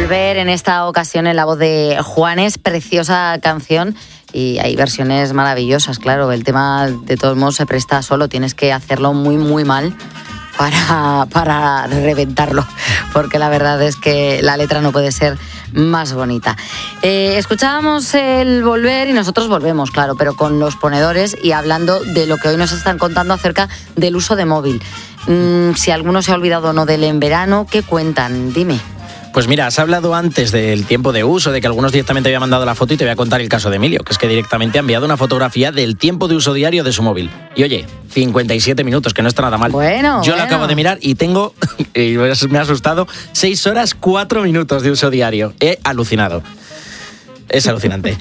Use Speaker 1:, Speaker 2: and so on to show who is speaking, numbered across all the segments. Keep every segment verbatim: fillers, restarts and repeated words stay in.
Speaker 1: Volver, en esta ocasión en la voz de Juanes, preciosa canción. Y hay versiones maravillosas, claro. El tema, de todos modos, se presta solo. Tienes que hacerlo muy, muy mal para, para reventarlo. Porque la verdad es que la letra no puede ser más bonita. Eh, escuchábamos el Volver y nosotros volvemos, claro, pero con los ponedores y hablando de lo que hoy nos están contando acerca del uso de móvil. Mm, si alguno se ha olvidado o no del en verano, ¿qué cuentan? Dime.
Speaker 2: Pues mira, has hablado antes del tiempo de uso, de que algunos directamente habían mandado la foto y te voy a contar el caso de Emilio, que es que directamente ha enviado una fotografía del tiempo de uso diario de su móvil. Y oye, cincuenta y siete minutos, que no está nada mal.
Speaker 1: Bueno,
Speaker 2: Yo
Speaker 1: bueno.
Speaker 2: lo acabo de mirar y tengo, y me ha asustado, seis horas cuatro minutos de uso diario. He alucinado. Es alucinante.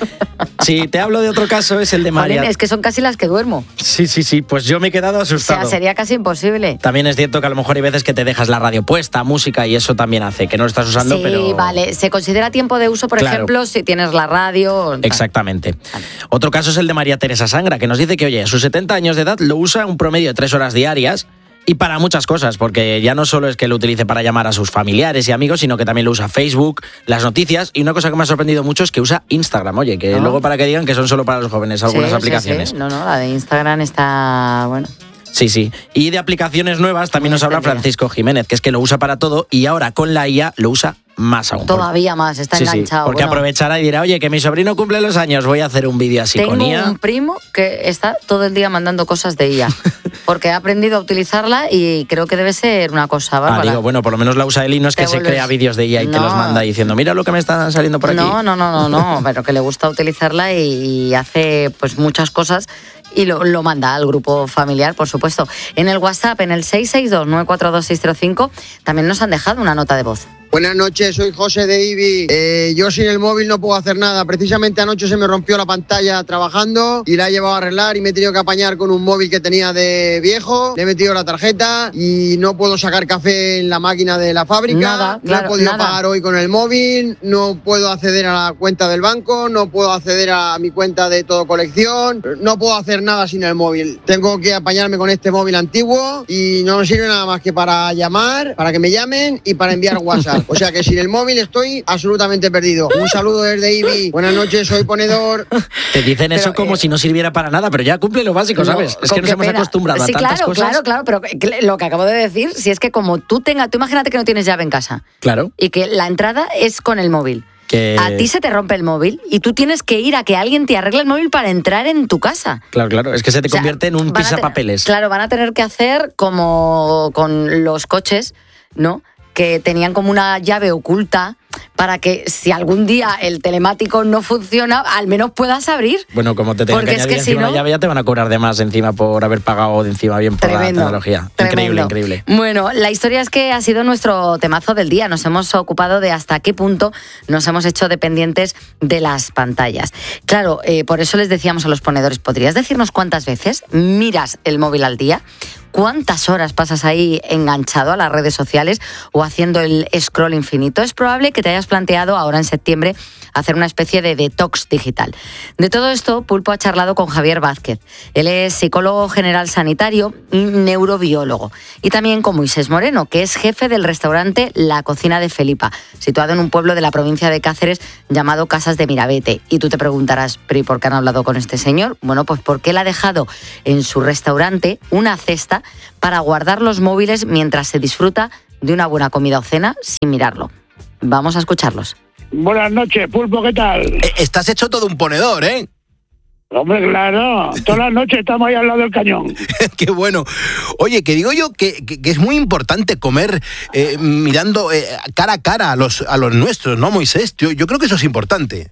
Speaker 2: Si te hablo de otro caso, es el de María.
Speaker 1: Jolín, es que son casi las que duermo.
Speaker 2: Sí, sí, sí, pues yo me he quedado asustado.
Speaker 1: O sea, sería casi imposible.
Speaker 2: También es cierto que a lo mejor hay veces que te dejas la radio puesta, música, y eso también hace que no lo estás usando,
Speaker 1: sí,
Speaker 2: pero...
Speaker 1: Sí, vale. Se considera tiempo de uso, por
Speaker 2: Claro.
Speaker 1: ejemplo, si tienes la radio...
Speaker 2: Exactamente.
Speaker 1: Vale.
Speaker 2: Otro caso es el de María Teresa Sangra, que nos dice que, oye, a sus setenta años de edad lo usa un promedio de tres horas diarias, y para muchas cosas, porque ya no solo es que lo utilice para llamar a sus familiares y amigos, sino que también lo usa Facebook, las noticias, y una cosa que me ha sorprendido mucho es que usa Instagram, oye, que
Speaker 1: ¿No?
Speaker 2: luego para que digan que son solo para los jóvenes algunas
Speaker 1: Sí,
Speaker 2: aplicaciones.
Speaker 1: Sí, sí. No, no, la de Instagram está... bueno...
Speaker 2: Sí, sí. Y de aplicaciones nuevas también
Speaker 1: Muy
Speaker 2: nos habla
Speaker 1: extendida.
Speaker 2: Francisco Jiménez, que es que lo usa para todo y ahora con la I A lo usa más aún.
Speaker 1: Todavía más, está
Speaker 2: Sí, sí,
Speaker 1: enganchado.
Speaker 2: porque
Speaker 1: Bueno,
Speaker 2: aprovechará y dirá, oye, que mi sobrino cumple los años, voy a hacer un vídeo así
Speaker 1: tengo
Speaker 2: con I A.
Speaker 1: un primo que está todo el día mandando cosas de I A, porque ha aprendido a utilizarla y creo que debe ser una cosa
Speaker 2: Ah,
Speaker 1: bárbara.
Speaker 2: digo, bueno, por lo menos la usa él y no es
Speaker 1: Te
Speaker 2: que se
Speaker 1: vuelves-
Speaker 2: crea vídeos de I A y te
Speaker 1: No.
Speaker 2: los manda diciendo, mira lo que me está saliendo por aquí.
Speaker 1: No, no, no, no, no, pero que le gusta utilizarla y hace pues muchas cosas y lo, lo manda al grupo familiar, por supuesto. En el WhatsApp, en el seis seis dos nueve cuatro dos seis cero cinco, también nos han dejado una nota de voz.
Speaker 3: Buenas noches, soy José de Ibi. Eh, yo sin el móvil no puedo hacer nada. Precisamente anoche se me rompió la pantalla trabajando y la he llevado a arreglar y me he tenido que apañar con un móvil que tenía de viejo. Le he metido la tarjeta y no puedo sacar café en la máquina de la fábrica.
Speaker 1: Nada,
Speaker 3: no
Speaker 1: claro,
Speaker 3: he podido
Speaker 1: nada.
Speaker 3: pagar hoy con el móvil. No puedo acceder a la cuenta del banco. No puedo acceder a mi cuenta de todo colección. No puedo hacer nada sin el móvil. Tengo que apañarme con este móvil antiguo y no me sirve nada más que para llamar, para que me llamen y para enviar WhatsApp. O sea que sin el móvil estoy absolutamente perdido. Un saludo desde Ibi. Buenas noches, soy ponedor.
Speaker 2: Te dicen eso
Speaker 1: Pero,
Speaker 2: como
Speaker 1: eh,
Speaker 2: si no sirviera para nada, pero ya cumple lo básico, ¿sabes?
Speaker 1: No,
Speaker 2: es
Speaker 1: con
Speaker 2: que nos
Speaker 1: qué
Speaker 2: hemos
Speaker 1: pena.
Speaker 2: acostumbrado
Speaker 1: sí,
Speaker 2: a tantas
Speaker 1: claro,
Speaker 2: cosas.
Speaker 1: claro, claro, pero que- lo que acabo de decir, si es que como tú tengas, tú imagínate que no tienes llave en casa
Speaker 2: Claro.
Speaker 1: y que la entrada es con el móvil.
Speaker 2: Que...
Speaker 1: A ti se te rompe el móvil y tú tienes que ir a que alguien te arregle el móvil para entrar en tu casa.
Speaker 2: Claro, claro. Es que se te
Speaker 1: O sea,
Speaker 2: convierte en un
Speaker 1: van a te-
Speaker 2: pisapapeles.
Speaker 1: Claro, van a tener que hacer como con los coches, ¿no? Que tenían como una llave oculta para que si algún día el telemático no funciona, al menos puedas abrir.
Speaker 2: Bueno, como te tengan que
Speaker 1: Porque es
Speaker 2: añadir
Speaker 1: que si
Speaker 2: encima
Speaker 1: no-
Speaker 2: una llave, ya te van a cobrar de más encima por haber pagado de encima bien por
Speaker 1: Tremendo,
Speaker 2: la tecnología.
Speaker 1: tremendo.
Speaker 2: Increíble, increíble.
Speaker 1: Bueno, la historia es que ha sido nuestro temazo del día. Nos hemos ocupado de hasta qué punto nos hemos hecho dependientes de las pantallas. Claro, eh, por eso les decíamos a los ponedores, ¿podrías decirnos cuántas veces miras el móvil al día? ¿Cuántas horas pasas ahí enganchado a las redes sociales o haciendo el scroll infinito? Es probable que te hayas planteado ahora en septiembre hacer una especie de detox digital. De todo esto, Pulpo ha charlado con Javier Vázquez. Él es psicólogo general sanitario y neurobiólogo. Y también con Moisés Moreno, que es jefe del restaurante La Cocina de Felipa, situado en un pueblo de la provincia de Cáceres llamado Casas de Mirabete. Y tú te preguntarás, ¿pero y por qué han hablado con este señor? Bueno, pues porque él ha dejado en su restaurante una cesta para guardar los móviles mientras se disfruta de una buena comida o cena sin mirarlo. Vamos a escucharlos.
Speaker 4: Buenas noches, Pulpo, ¿qué tal?
Speaker 5: Eh, Estás hecho todo un ponedor, ¿eh?
Speaker 4: Hombre, claro, todas las noches estamos ahí al lado del cañón.
Speaker 5: Qué bueno. Oye, que digo yo que, que, que es muy importante comer eh, mirando eh, cara a cara a los, a los nuestros, ¿no, Moisés? Yo, yo creo que eso es importante.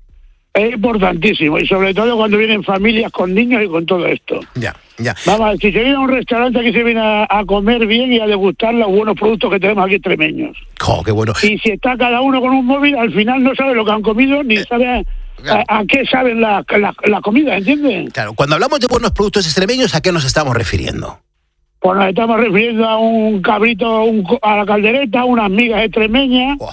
Speaker 4: Es importantísimo, y sobre todo cuando vienen familias con niños y con todo esto.
Speaker 5: Ya, ya.
Speaker 4: Vamos, a ver, si se viene a un restaurante, aquí se viene a, a comer bien y a degustar los buenos productos que tenemos aquí extremeños.
Speaker 5: Jo, qué bueno.
Speaker 4: Y si está cada uno con un móvil, al final no sabe lo que han comido, ni sabe a, a, a qué saben la, la, la comida, ¿entiendes?
Speaker 5: Claro, cuando hablamos de buenos productos extremeños, ¿a qué nos estamos refiriendo?
Speaker 4: Pues nos estamos refiriendo a un cabrito un, co- a la caldereta, unas migas extremeñas,
Speaker 5: Oh.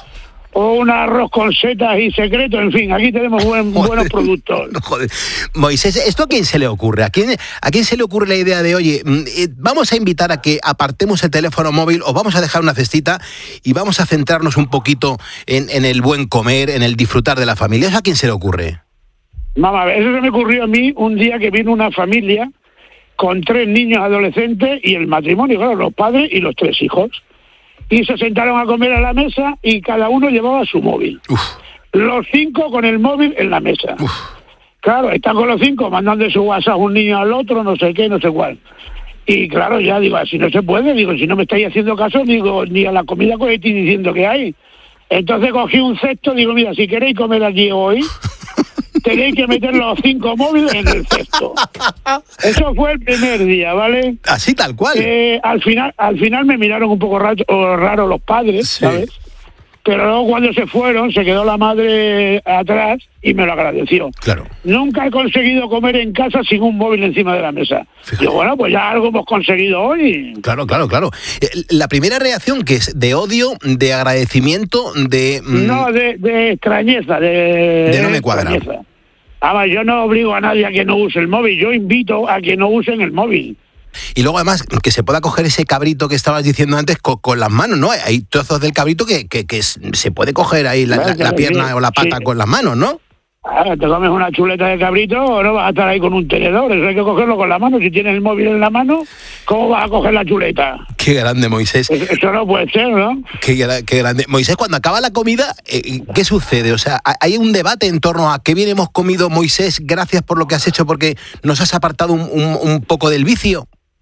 Speaker 4: o un arroz con setas y secreto, en fin, aquí tenemos buen, buenos productos.
Speaker 5: Joder. Moisés, ¿esto a quién se le ocurre? ¿A quién, ¿A quién se le ocurre la idea de, oye, eh, vamos a invitar a que apartemos el teléfono móvil o vamos a dejar una cestita y vamos a centrarnos un poquito en, en el buen comer, en el disfrutar de la familia? ¿Eso a quién se le ocurre?
Speaker 4: Mamá, eso se me ocurrió a mí un día que vino una familia con tres niños adolescentes y el matrimonio, claro, los padres y los tres hijos. Y se sentaron a comer a la mesa y cada uno llevaba su móvil. Uf. Los cinco con el móvil en la mesa. Uf. Claro, están con los cinco mandando su WhatsApp un niño al otro, no sé qué, no sé cuál. Y claro, ya digo, así no se puede, digo, si no me estáis haciendo caso, digo, ni a la comida que estoy diciendo que hay. Entonces cogí un cesto, digo, mira, si queréis comer aquí hoy, tenéis que meter los cinco móviles en el cesto. Eso fue el primer día, ¿vale?
Speaker 5: Así tal cual.
Speaker 4: Eh, al final al final me miraron un poco raro, raro los padres, sí. ¿Sabes? Pero luego cuando se fueron, se quedó la madre atrás y me lo agradeció.
Speaker 5: Claro.
Speaker 4: Nunca he conseguido comer en casa sin un móvil encima de la mesa. Fíjate. Digo, bueno, pues ya algo hemos conseguido hoy.
Speaker 5: Claro, claro, claro. La primera reacción, que es de odio, de agradecimiento, de...
Speaker 4: Mmm, no, de, de extrañeza. De,
Speaker 5: de no me cuadra.
Speaker 4: Extrañeza. Además, yo no obligo a nadie a que no use el móvil, yo invito a que no usen el móvil.
Speaker 5: Y luego además que se pueda coger ese cabrito que estabas diciendo antes con, con las manos, ¿no? Hay trozos del cabrito que, que, que se puede coger ahí la, la, la pierna sí, o la pata sí. con las manos, ¿no?
Speaker 4: Ahora, te comes una chuleta de cabrito o no vas a estar ahí con un tenedor, eso hay que cogerlo con la mano. Si tienes el móvil en la mano, ¿cómo vas a coger la chuleta?
Speaker 5: Qué grande, Moisés.
Speaker 4: Eso, eso no puede ser, ¿no?
Speaker 5: Qué, qué grande. Moisés, cuando acaba la comida, eh, ¿qué sucede? O sea, hay un debate en torno a qué bien hemos comido, Moisés, gracias por lo que has hecho, porque nos has apartado un, un, un poco del vicio.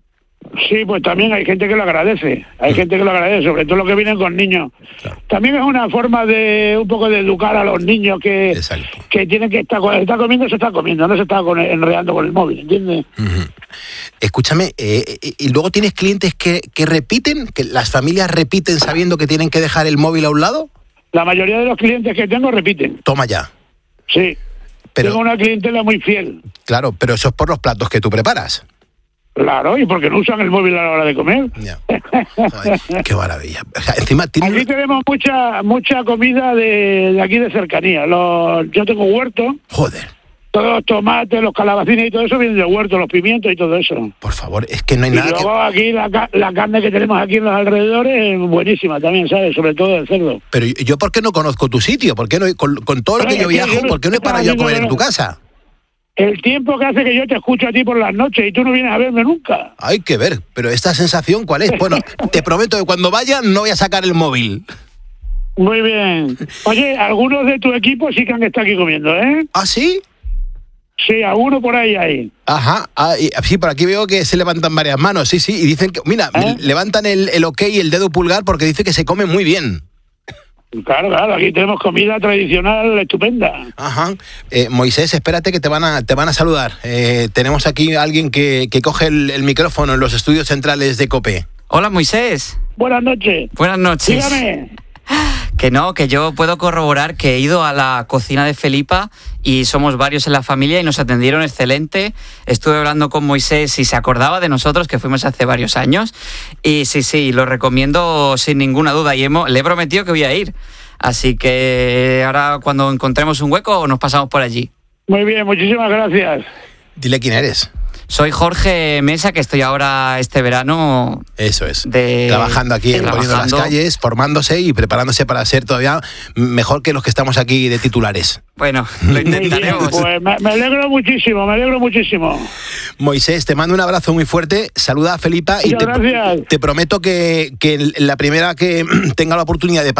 Speaker 4: Sí, pues también hay gente que lo agradece, hay mm. gente que lo agradece, sobre todo los que vienen con niños. Claro. También es una forma de un poco de educar a los niños que, que tienen que estar, cuando se está comiendo, se está comiendo, no se está con, enredando con el móvil, ¿entiendes?
Speaker 5: Uh-huh. Escúchame, eh, y luego tienes clientes que, que repiten, que las familias repiten sabiendo que tienen que dejar el móvil a un lado.
Speaker 4: La mayoría de los clientes que tengo repiten.
Speaker 5: Toma ya.
Speaker 4: Sí, pero, tengo una clientela muy fiel.
Speaker 5: Claro, pero eso es por los platos que tú preparas.
Speaker 4: Claro, y porque no usan el móvil a la hora de comer.
Speaker 5: Yeah. Ay, qué maravilla. O sea, encima tiene...
Speaker 4: Aquí tenemos mucha mucha comida de, de aquí de cercanía. Los, yo tengo huerto.
Speaker 5: Joder.
Speaker 4: Todos los tomates, los calabacines y todo eso vienen de huerto, los pimientos y todo eso.
Speaker 5: Por favor, es que no hay
Speaker 4: y
Speaker 5: nada
Speaker 4: luego
Speaker 5: que...
Speaker 4: aquí la, la carne que tenemos aquí en los alrededores es buenísima también, ¿sabes? Sobre todo el cerdo.
Speaker 5: Pero yo, ¿por qué no conozco tu sitio? ¿Por qué no, con, con todo lo que yo viajo, ¿por qué no he parado yo a comer en tu casa?
Speaker 4: El tiempo que hace que yo te escucho a ti por las noches y tú no vienes a verme nunca.
Speaker 5: Hay que ver, pero esta sensación, ¿cuál es? Bueno, te prometo que cuando vaya no voy a sacar el móvil.
Speaker 4: Muy bien. Oye, algunos de tu equipo sí que han estado aquí comiendo, ¿eh?
Speaker 5: ¿Ah, sí?
Speaker 4: Sí, alguno por ahí hay.
Speaker 5: Ajá, ah, y, sí, por aquí veo que se levantan varias manos, sí, sí, y dicen que, mira, ¿Eh? levantan el, el ok y el dedo pulgar porque dice que se come muy bien.
Speaker 4: Claro, claro, aquí tenemos comida tradicional estupenda.
Speaker 5: Ajá. Eh, Moisés, espérate que te van a, te van a saludar. Eh, tenemos aquí a alguien que, que coge el, el micrófono en los estudios centrales de COPE.
Speaker 6: Hola, Moisés.
Speaker 4: Buenas noches.
Speaker 6: Buenas noches.
Speaker 4: Dígame.
Speaker 6: Que no, que yo puedo corroborar que he ido a la cocina de Felipa y somos varios en la familia y nos atendieron excelente. Estuve hablando con Moisés y se acordaba de nosotros, que fuimos hace varios años. Y sí, sí, lo recomiendo sin ninguna duda y hemos, le he prometido que voy a ir. Así que ahora cuando encontremos un hueco nos pasamos por allí.
Speaker 4: Muy bien, muchísimas gracias.
Speaker 5: Dile quién eres.
Speaker 6: Soy Jorge Mesa, que estoy ahora este verano...
Speaker 5: Eso es,
Speaker 6: de,
Speaker 5: trabajando aquí, poniendo las calles, formándose y preparándose para ser todavía mejor que los que estamos aquí de titulares.
Speaker 6: Bueno, lo intentaremos.
Speaker 4: Pues me, me alegro muchísimo, me alegro muchísimo.
Speaker 5: Moisés, te mando un abrazo muy fuerte, saluda a Felipa y te, te prometo que, que la primera que tenga la oportunidad de